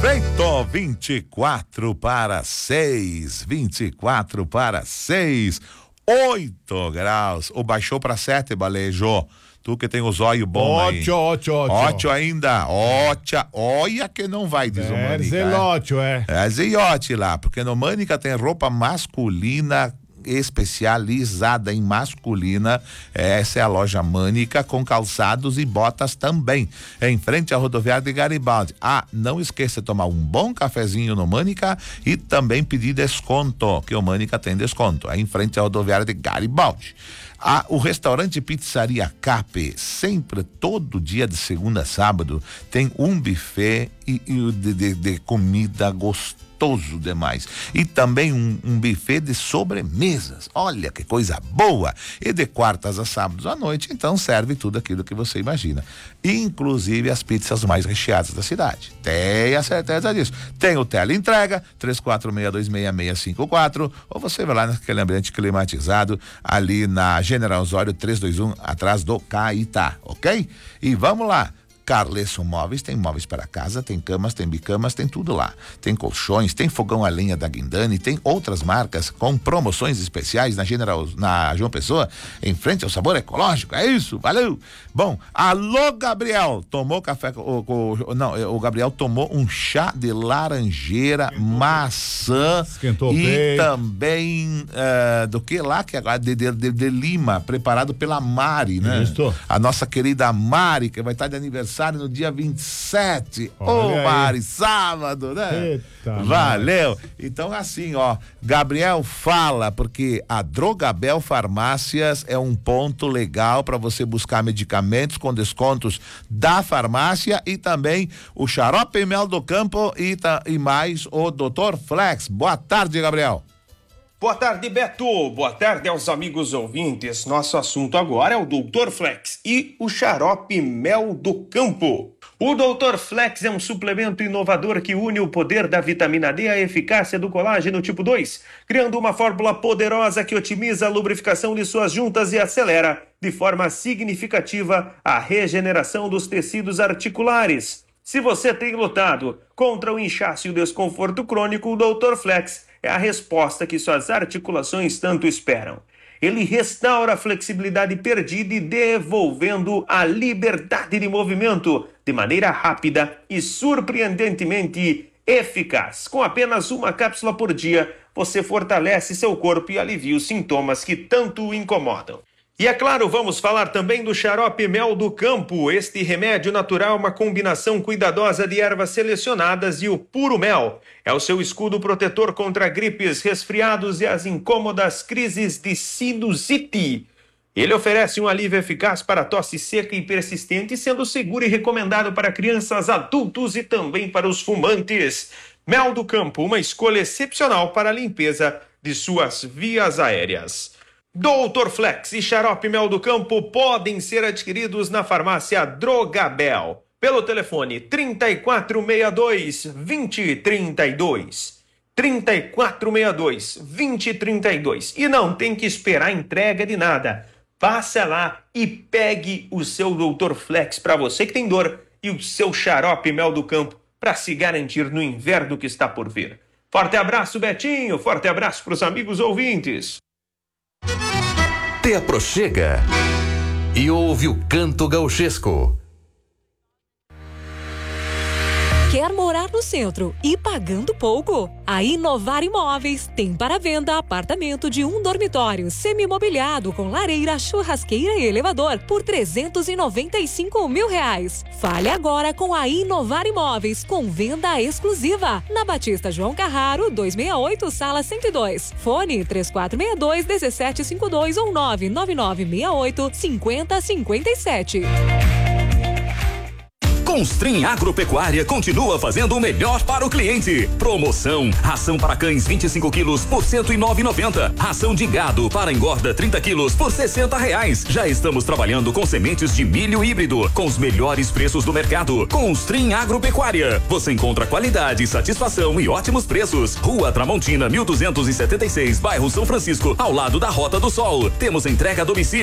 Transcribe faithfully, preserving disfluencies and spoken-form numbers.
Feito vinte e quatro para seis, vinte e quatro para seis, oito graus. Ou baixou para sete, Balejo? Tu que tem os olhos bons aí. Ótimo, ótimo, ótimo. Ótimo ainda. Ótimo. Olha que não vai, diz o É, Mânica. zelótio, é. É zeiote lá, porque no Mânica tem roupa masculina especializada em masculina. Essa é a loja Mânica, com calçados e botas também, em frente à rodoviária de Garibaldi. Ah, não esqueça de tomar um bom cafezinho no Mânica e também pedir desconto, que o Mânica tem desconto, é em frente à rodoviária de Garibaldi. Ah, o restaurante Pizzaria Cape, sempre, todo dia de segunda a sábado, tem um buffet e, e de, de, de comida gostosa. Gostoso demais. E também um, um buffet de sobremesas. Olha que coisa boa! E de quartas a sábados à noite, então serve tudo aquilo que você imagina. Inclusive as pizzas mais recheadas da cidade. Tenha certeza disso. Tem o teleentrega, três quatro seis dois seis seis cinco quatro, ou você vai lá naquele ambiente climatizado, ali na General Osório trezentos e vinte e um, atrás do Caetá, ok? E vamos lá. Carlesso Móveis tem móveis para casa, tem camas, tem bicamas, tem tudo lá. Tem colchões, tem fogão a lenha da Guindani, tem outras marcas com promoções especiais na General, na João Pessoa, em frente ao Sabor Ecológico. É isso, valeu! Bom, alô Gabriel, tomou café, o, o, não, o Gabriel tomou um chá de laranjeira, maçã Esquentou e peito. também uh, do que lá, que agora de, de, de, de Lima, preparado pela Mari, né? Isso. A nossa querida Mari, que vai estar de aniversário no dia vinte e sete. Ô, Olha Mari, aí. sábado, né? Eita, valeu. Mãe. Então, assim, ó, Gabriel fala, porque a Drogabel Farmácias é um ponto legal para você buscar medicamentos com descontos da farmácia e também o xarope mel do campo e, ta, e mais o doutor Flex. Boa tarde, Gabriel. Boa tarde, Beto. Boa tarde aos amigos ouvintes. Nosso assunto agora é o doutor Flex e o xarope mel do campo. O doutor Flex é um suplemento inovador que une o poder da vitamina D à eficácia do colágeno tipo dois, criando uma fórmula poderosa que otimiza a lubrificação de suas juntas e acelera, de forma significativa, a regeneração dos tecidos articulares. Se você tem lutado contra o inchaço e o desconforto crônico, o doutor Flex é a resposta que suas articulações tanto esperam. Ele restaura a flexibilidade perdida e devolvendo a liberdade de movimento de maneira rápida e surpreendentemente eficaz. Com apenas uma cápsula por dia, você fortalece seu corpo e alivia os sintomas que tanto o incomodam. E é claro, vamos falar também do xarope mel do campo. Este remédio natural é uma combinação cuidadosa de ervas selecionadas e o puro mel. É o seu escudo protetor contra gripes, resfriados e as incômodas crises de sinusite. Ele oferece um alívio eficaz para tosse seca e persistente, sendo seguro e recomendado para crianças, adultos e também para os fumantes. Mel do campo, uma escolha excepcional para a limpeza de suas vias aéreas. doutor Flex e xarope mel do campo podem ser adquiridos na farmácia Drogabel pelo telefone trinta e quatro sessenta e dois, vinte, trinta e dois. trinta e quatro sessenta e dois, vinte, trinta e dois. E não tem que esperar entrega de nada. Passa lá e pegue o seu doutor Flex para você que tem dor e o seu xarope mel do campo para se garantir no inverno que está por vir. Forte abraço, Betinho. Forte abraço para os amigos ouvintes. Te aproxega e ouve o canto gauchesco. Quer morar no centro e pagando pouco? A Inovar Imóveis tem para venda apartamento de um dormitório semi-mobiliado com lareira, churrasqueira e elevador por trezentos e noventa e cinco mil reais. Fale agora com a Inovar Imóveis com venda exclusiva na Batista João Carraro duzentos e sessenta e oito, sala cento e dois. Fone três quatro seis dois, um sete cinco dois ou nove nove nove seis oito, cinco zero cinco sete. Constrim Agropecuária continua fazendo o melhor para o cliente. Promoção: ração para cães vinte e cinco quilos por cento e nove reais e noventa centavos. Ração de gado para engorda trinta quilos por sessenta reais. Já estamos trabalhando com sementes de milho híbrido com os melhores preços do mercado. Constrim Agropecuária. Você encontra qualidade, satisfação e ótimos preços. Rua Tramontina, mil duzentos e setenta e seis, bairro São Francisco, ao lado da Rota do Sol. Temos entrega a domicílio.